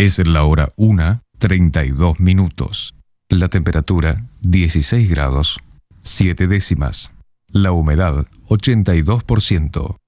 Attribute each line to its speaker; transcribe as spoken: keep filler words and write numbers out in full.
Speaker 1: Es la hora una, treinta y dos minutos. La temperatura, dieciséis grados, siete décimas. La humedad, ochenta y dos por ciento.